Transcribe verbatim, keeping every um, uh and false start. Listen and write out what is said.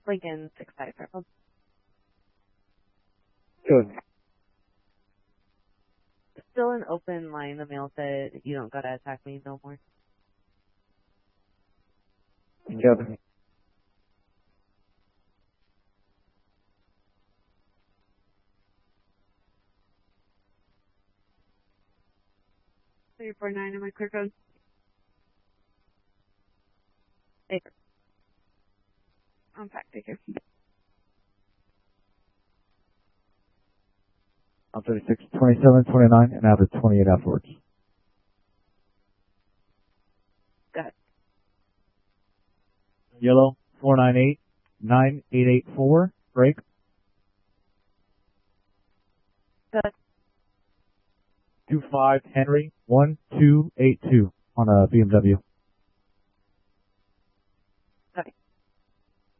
Lincoln six five triple. Good. Still an open line. The mail said you don't gotta attack me no more. Together. three four nine on my clear code. Hey. I'm back. Take care. I'm thirty-six, twenty-seven, twenty-nine, and out of twenty-eight afterwards. Got it. Yellow, four nine eight, nine eight eight four, break. Got it. two five Henry, one two eight two on a B M W.